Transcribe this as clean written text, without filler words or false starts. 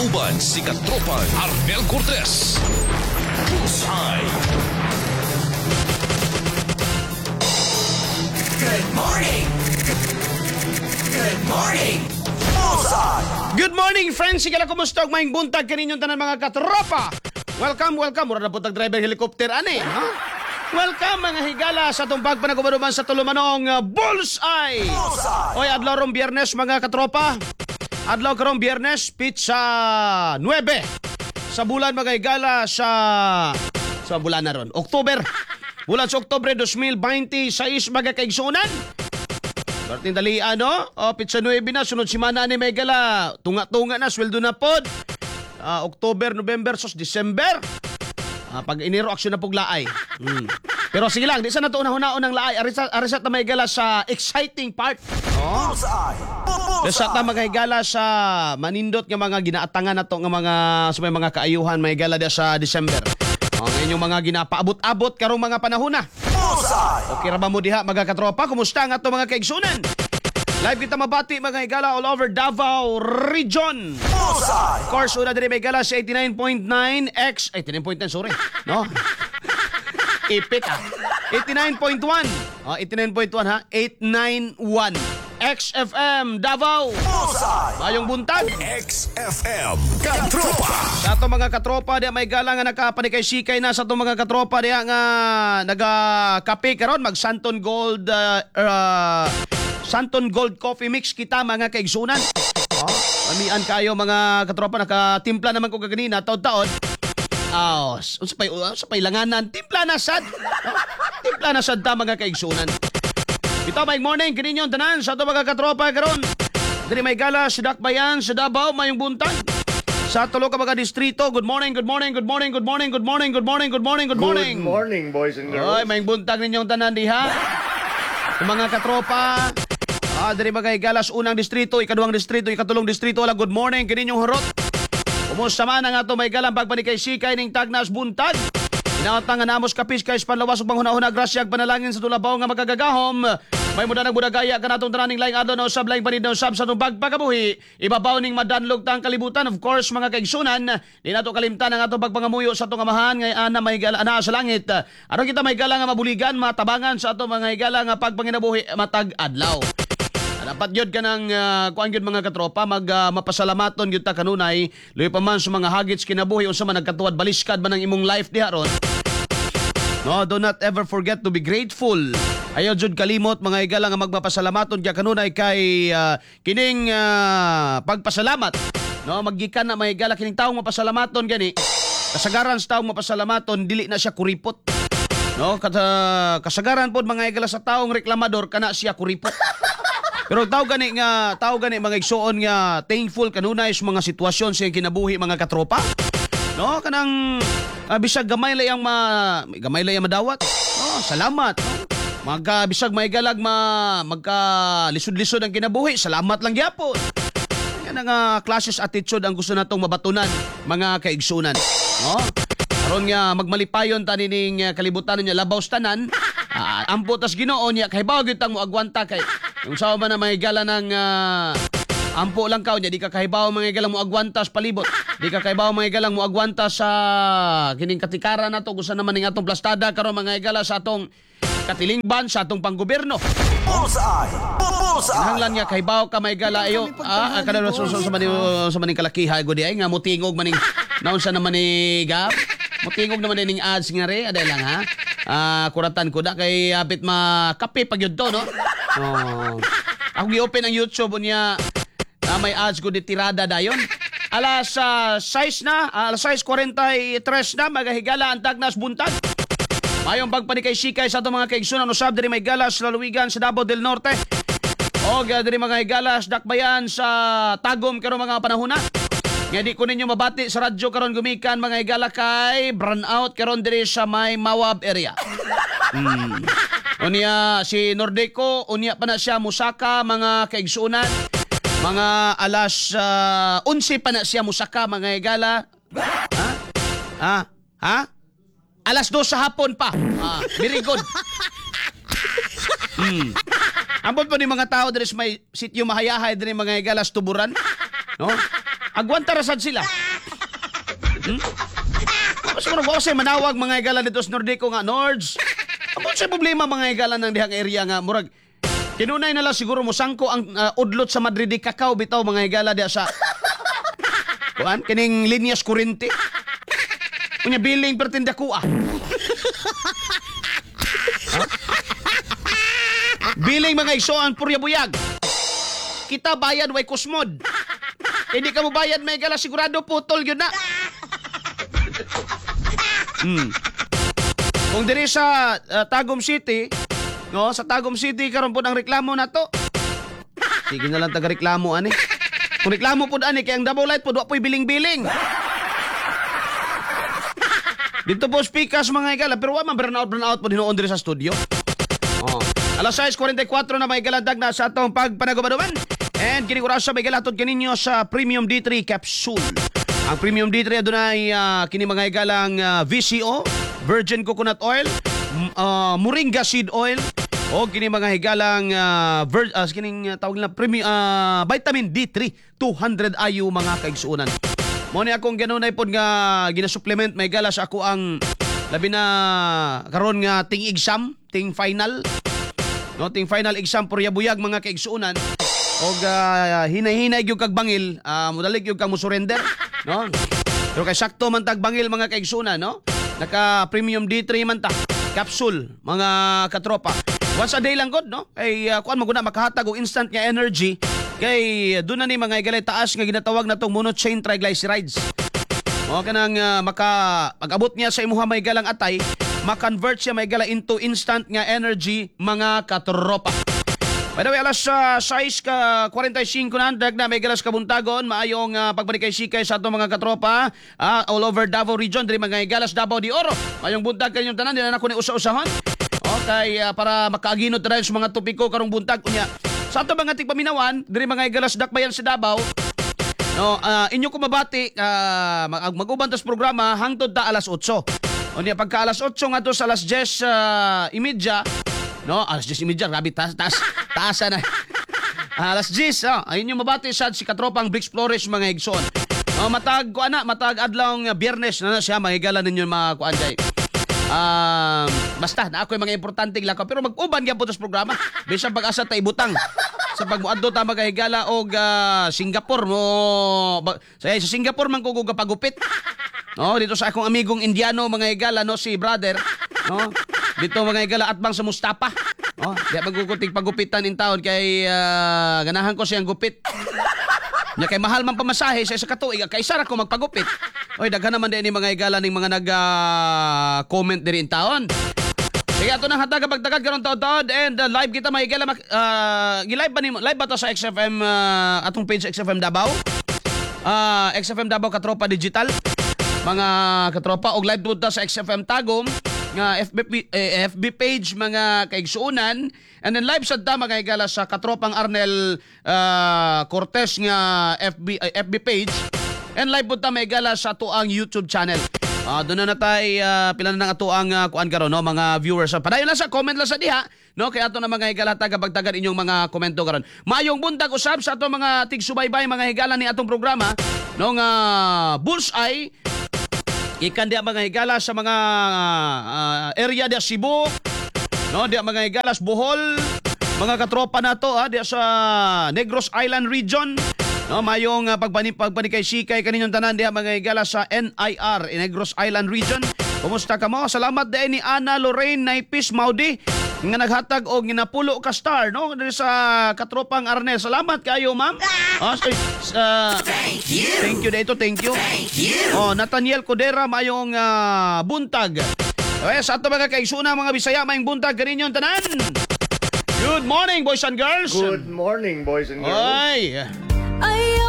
Uban si Katropan Arnel Cortez. Bullseye. Good morning! Good morning! Bullseye! Good morning, friends! Sige lang, kumusta? Maing buntag kaninyong tanan mga katropa! Welcome, welcome! Mura na po driver helicopter, ani? Ha? Welcome, mga higala, sa itong pagpanagumanuman sa tulumanong Bullseye! Oy, adlaw rong Biyernes, mga katropa. Adlaw karong Biyernes, pizza 9. Sa bulan, mga higala, sa bulan na ron. Oktober. Bulan sa Oktobre 2026, mga kaigsunan. Barting dali ano? O, pizza 9 na, sunod simana ni Megala. Tunga-tunga na, sweldo na pod. October, November, sos December. Pag iniro, aksyon na pog laay. Pero sige lang, di sa nato unang ng laay. Arisat na Megala sa exciting part. Oh. Arisat na magigala sa manindot nga mga ginaatangan na to nga mga sa may mga kaayuhan Megala da sa December. Ngayon yung mga ginapaabot-abot karong mga panahon na. Okay ra ba mo diha mga katropa? Kumusta nga to mga kaigsunan? Live kita mabati mga higala all over Davao Region. Of course, una din may higala sa 89.9 X 89.9, sorry. No? Ipit 89.1. 89.1 ha? 891 XFM Davao. Mayong buntag. XFM Katropa. Sa ato mga katropa diya may gala nga nakapanikay-sikay na sa ato mga katropa diya nga nagakape karon mag Santon Gold Santon Gold Coffee Mix kita mga kaigsunan. Amian kayo mga katropa, nakatimpla naman ko kaganina taon-taon. Sa pailanganan timpla na sad. Timpla na sad ta mga kaigsunan. Ito may morning kininyon tanan sa ato mga katropa karon. Diri may gala sa Dakbayan sa Davao mayong buntag. Sa tulo ka mga distrito, good morning, good morning, good morning, good morning, good morning, good morning, good morning, good morning. Good morning, boys and girls. Oy, mayong buntag ninyong tanan diha. Sa mga katropa, diri mga galas unang distrito, ikaduhang distrito, ikatulong distrito, wala good morning kininyong harot. Kumusta man ang ato may galang pagpanikay-sikay ning tagnas buntag. Inaotang nga namos kapis kay panlawas ug panghuna-huna grasya ag panalangin sa tulabaw nga magagagahom. May muda nagbudagaya kanatong tananing laing adlaw na usab laing panid na usab sa tubag pagkabuhi. Ibabaw ning madanlog tang kalibutan, of course mga kaigsunan. Di nato kalimtan ang ato pagpangamuyo sa atong amahan nga ana may gala ana sa langit. Aron kita may gala nga mabuligan, matabangan sa ato mga higala nga pagpanginabuhi matag adlaw. Dapat yun ka ng kuan yun mga katropa, mapasalamaton yun ta kanunay, luwi pa man sa mga hagits kinabuhi unsa man nagkatuwad baliskad man ang imong life diha ron. No, do not ever forget to be grateful. Ayaw jud kalimot mga higala nga magpapasalamaton kaya kanunay kay kining pagpasalamat. No, maggikan na mga higala kining taong mapasalamaton gani. Kasagaran sa taong mapasalamaton dili na siya kuripot. No, kasagaran pod mga higala sa taong reklamador kana siya kuripot. Pero tao gani mga igsuon nga thankful kanunay sa mga sitwasyon sa kinabuhi mga katropa. No, kanang bisag gamay layang madawat. Oh, salamat. Bisag may galag magka lisod-lisod ang kinabuhi. Salamat lang gyapon. Yan ang classes attitude ang gusto natong mabatunan mga kaigsunan. No? Karon nga magmalipayon tani ning kalibutan niya labaw tanan. Ampo tas Ginoo niya kay bawo gyud tang moagwanta kay yung sawa man na mahigala ng ampo lang ka niya di ka kahibaw mahigala mo agwanta sa palibot. Di ka kahibaw mahigala mo agwanta sa kining katikaran nato gusto naman ning atong plastada karon mga higala sa atong katilingban sa atong panggobyerno. Kinahanglan niya kahibaw ka mahigala ayo kada sa maning kalakihay gudi ay nga mutingog maning naon sa naman ni gap. Mutingog naman ning ads nga re aday lang ha. Kuratan ko da kay hapit makape pag yun to, no? Ako gi-open ang YouTube niya may ads ko di tirada dayon. Alas 6 na, alas 6:43 na, magahigala ang tagnas buntag. Mayong pagpanikay-sikay sa itong mga kaigsunan usab diri may galas lalawigan sa Davao del Norte. O diri mga higalas Dakbayan sa Tagum karon mga panahon na. Nga di ko ninyo mabati sa radyo karon gumikan mga higala kay brownout karon diri sa may Mawab area. Unya si Nordeco, unya pa na siya musaka mga kaigsunan. Mga alas 11 pa na siya musaka mga higala. Alas 2 sa hapon pa. Very good. Ambot po ni mga tao diri sa may sitio Mahayahay diri mga higalas tuburan, no? Agwanta rasad sila. Mas mo sa manawag mga igala dito sa Nordico nga Nords. Ano sa problema mga igala ng dihang area nga murag kinunay na lang siguro mo sangko ang udlot sa Madrid di Cacao bitaw mga igala diya sa kuan kining linyas kurente. Unya billing pertinda ko ah. Billing mga igsoon purya buyag. Kita bayad way kusmod. Hindi ka mo bayad may igala sigurado putol yun na. Kung diri sa Tagum City, no, sa Tagum City karon po ang reklamo na to. Sige na lang taga-reklamo ani. Kung reklamo po ani kay ang double light po wa po'y biling-biling. Dito po speakers mga igala pero wa man burnout po dinoon diri sa studio. Oh. Alas 6:44 na may galadag na sa atong pagpanagubaduman. And kini oras sa may galatod kaninyo sa Premium D3 Capsule. Ang Premium D3 adunay kini mga igalang VCO, Virgin Coconut Oil, Moringa Seed Oil, o kini mga higalang kining tawag na premium vitamin D3 200 IU mga kaigsuonan. Mo ni akong ganunay pod nga ginasupplement may gala sa ako ang labi na karon nga ting exam, ting final. No, ting final exam purya buyag mga kaigsuonan. Og hinay-hinay gyud kag bangil, modalig gyud kang mo surrender, no? Pero kay sakto man tag bangil mga kaigsuonan, no? Naka Premium D3 man ta, capsule mga katropa. Once a day lang god, no? Kay kuan mo guna makahatag og instant nga energy. Kay doon na ni mga igalay taas nga ginatawag na itong monochain triglycerides. O kanang pag-abot niya sa imuha may galang atay, ma-convert siya may gala into instant nga energy mga katropa. By the way, alas 6:45 na dag na may galas kabuntagon, maayong pagbanikay-sikay sa itong mga katropa all over Davao region, diri mga galas Davao de Oro. Maayong buntag kanyong tanan, di na ako ni usa-usahon. Okay, para makaaginot tayo sa mga topiko karong buntag unya. Sa ato mga tigpaminawan, diri mga igalas dakbayan sa Davao. No, inyo ko mabati mag-uban tas programa hangtod ta alas 8. Unya pagka alas 8 nga to sa alas 10:30, no, alas 10:30, grabe taasa na. Alas 10, inyo mabati sad si katropang Bricks Flores mga igsoon. Matag adlaw Biyernes na siya mahigala ninyo mga kuan day. Basta na ako yung mga importanteng lakaw pero mag-uban gyud po sa programa bisan pag-asa ta ibutang sa pagmuadto ta magahigala og Singapore mo sa Singapore man ko gapagupit, no, dito sa akong amigong Indiano mga higala, no, si brother, no, dito mga higala atbang sa Mustafa, no, di magkukutig pagupitan in town kay ganahan ko siyang gupit. Nya kay mahal man pamasahe sa katuig kay sara ko magpagupit. Oy daghan naman din ni mga igala ning mga nag-comment diri in taon. Sige ato nang hataga pagtagad karon taon and live kita mga igala gi-live ba nimo? Live ba to sa XFM atong page XFM Davao? XFM Davao Katropa Digital. Mga katropa og live ta sa XFM Tagum nga FB page mga kaigsuonan. And then live sad ta mga igala sa Katropang Arnel Cortez nga FB page. And live po ta may igala sa ato ang YouTube channel. Doon na tay pila na ng ato ang kuan karon, no, mga viewers. Padayon lang sa comment lang sa diha, no, kay ato na mga higala tagapagtagan inyong mga komento karon. Mayong buntag usab sa ato mga tigsubaybay mga higala ni atong programa, no, nga Bullseye ikan dia mga higala sa mga area dia Cebu, no, dia mga higalas Bohol, mga katropa nato dia sa Negros Island region. No, mayong pagpanikay-sikay kaninyong tanan diha mga higala sa NIR, Negros Island region. Kumusta ka mo? Salamat din ni Ana Lorraine Naipis Maudi nga naghatag og ginapulo ka star, no, diri sa Katropang Arnel. Salamat kayo, ma'am. Thank you. Thank you dito, thank you. Thank you. Nathaniel Codera mayong buntag. Sa ato mga kaigsuona mga Bisaya mayong buntag kaninyong tanan. Good morning, boys and girls. Good morning, boys and girls. Ay. Ayaw